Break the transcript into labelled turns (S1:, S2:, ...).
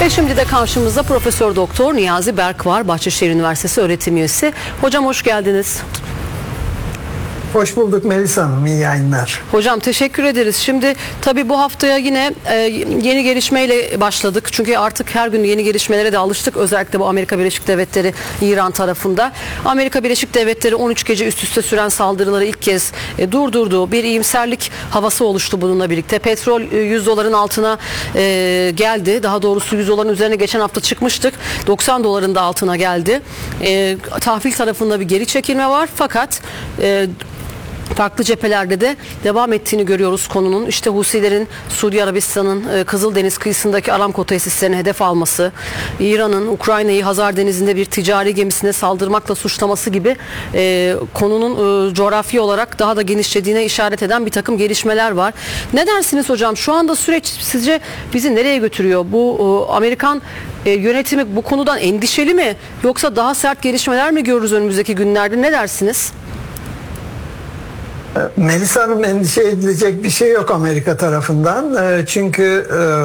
S1: Ve şimdi de karşımızda Profesör Doktor Niyazi Berk var, Bahçeşehir Üniversitesi öğretim üyesi. Hocam hoş geldiniz.
S2: Hoş bulduk Melisa Hanım, iyi yayınlar.
S1: Hocam teşekkür ederiz. Şimdi tabii bu haftaya yine yeni gelişmeyle başladık. Çünkü artık her gün yeni gelişmelere de alıştık. Özellikle bu Amerika Birleşik Devletleri, İran tarafında. Amerika Birleşik Devletleri 13 gece üst üste süren saldırıları ilk kez durdurdu. Bir iyimserlik havası oluştu bununla birlikte. Petrol 100 doların altına geldi. Daha doğrusu 100 doların üzerine geçen hafta çıkmıştık. 90 doların da altına geldi. Tahvil tarafında bir geri çekilme var. Fakat farklı cephelerde de devam ettiğini görüyoruz konunun. İşte Husilerin Suudi Arabistan'ın Kızıldeniz kıyısındaki Aramco tesislerini hedef alması, İran'ın Ukrayna'yı Hazar Denizi'nde bir ticari gemisine saldırmakla suçlaması gibi konunun coğrafi olarak daha da genişlediğine işaret eden bir takım gelişmeler var. Ne dersiniz hocam? Şu anda süreç sizce bizi nereye götürüyor? Bu Amerikan yönetimi bu konudan endişeli mi? Yoksa daha sert gelişmeler mi görürüz önümüzdeki günlerde? Ne dersiniz?
S2: Melisa Hanım, endişe edilecek bir şey yok Amerika tarafından. Çünkü